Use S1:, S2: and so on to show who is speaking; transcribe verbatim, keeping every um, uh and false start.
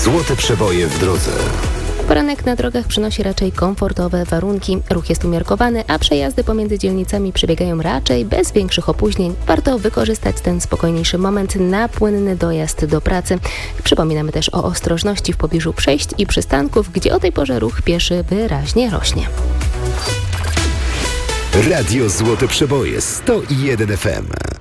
S1: Złote przeboje w drodze.
S2: Poranek na drogach przynosi raczej komfortowe warunki. Ruch jest umiarkowany, a przejazdy pomiędzy dzielnicami przebiegają raczej bez większych opóźnień. Warto wykorzystać ten spokojniejszy moment na płynny dojazd do pracy. Przypominamy też o ostrożności w pobliżu przejść i przystanków, gdzie o tej porze ruch pieszy wyraźnie rośnie.
S1: Radio Złote Przeboje sto jeden F M.